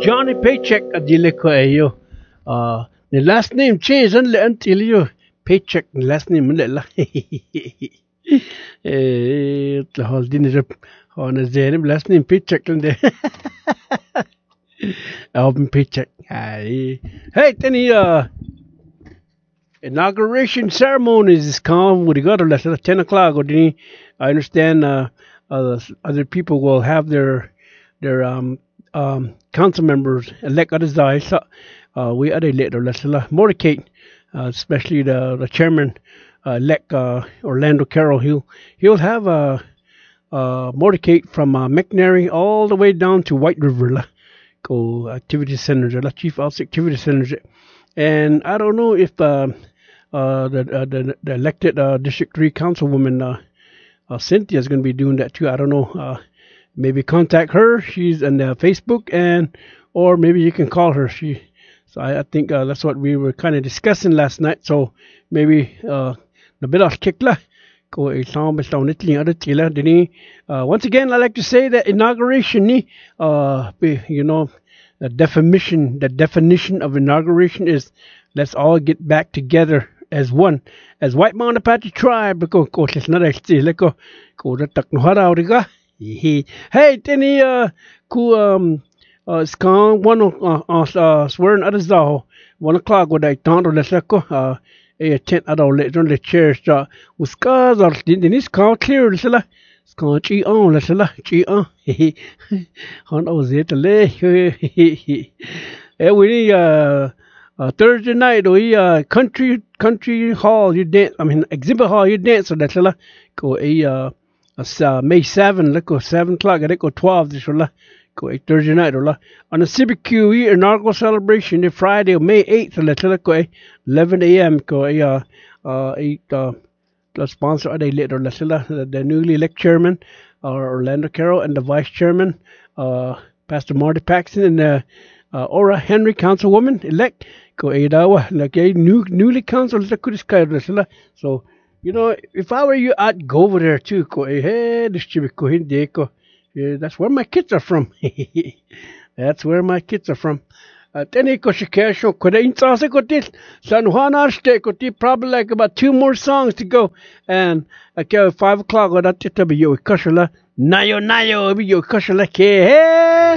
Johnny Paycheck adile ko ayo. The last name change until you Paycheck last name la. The whole dinner on a zen last name Paycheck and the album Paycheck. Hey, any inauguration ceremonies is calm. We got to 10 o'clock. Or didn't I understand? Other people will have their council members elect others. We are later. Let's Mordecai, especially the chairman elect Orlando Carroll. He'll have Mordecai from McNary all the way down to White River. Go activity centers, the chief office activity centers, and I don't know if the elected District 3 councilwoman Cynthia is going to be doing that too. I don't know. Maybe contact her. She's on Facebook, or maybe you can call her. So I think that's what we were kind of discussing last night. So maybe the bit of kickla. Once again, I like to say that inauguration, the definition of inauguration is let's all get back together as one, as White Mountain Apache tribe. Hey, Tini, Skong, one swearing others though, 1 o'clock with a ton of the a tent at all later on the chairs, with scars or this call clear, Lissilla. Skong chi on, Lissilla, chi on. On was it a lay. We Thursday night, we country hall, you dance, exhibit hall, you dance, so that's a go May 7, let's go 7 o'clock, I go 12, this will go Thursday night, on the Civic QE inaugural celebration, the Friday, May 8th, let's go 11 a.m., go 8, the sponsor of the later, the newly elected chairman, Orlando Carroll, and the vice chairman, Pastor Marty Paxton, and Ora Henry, councilwoman elect, go 8 hours, like newly council, so. If I were you, I'd go over there too. Hey, that's where my kids are from. That's where my kids are from. San Juan Arste, probably like about 2 more songs to go. And 5 o'clock, Nayo, be your hey.